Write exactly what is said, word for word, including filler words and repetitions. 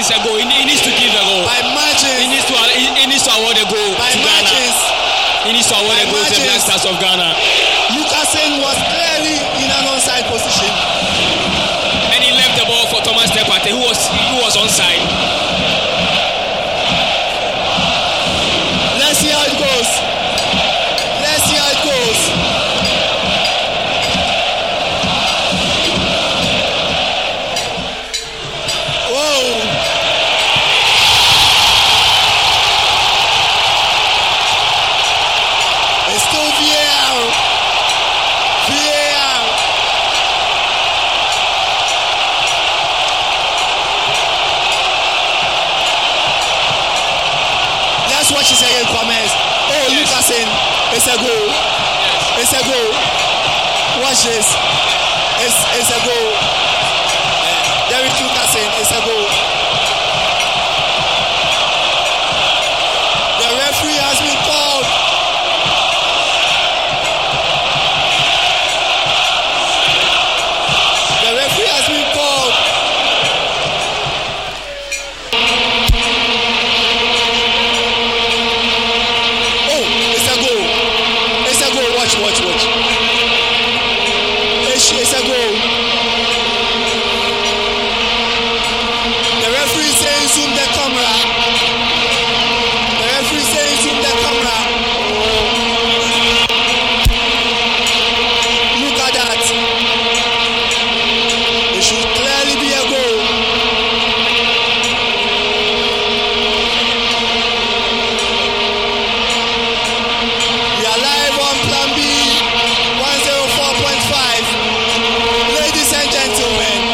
is a goal. He, he needs to give a goal. By margins. He needs to he, he needs to award a goal By to margins. Ghana. He needs to award By a goal to the Black margins. Stars of Ghana. Lucasen was clearly in an onside position. And he left the ball for Thomas Tepate, who was who was onside. Let's see how it goes. Let's see how it goes. It's still V A R. V A R. Let's watch this again, comments. Oh, Yes. Lucasen. It's a goal. It's a goal. Watch this. It's, it's a goal. Derek Lucasen. It's a goal. The referee has been called. The referee has been called. Oh, it's a goal. It's a goal. Watch, watch, watch. It's, it's a goal. The referee is saying zoom the camera.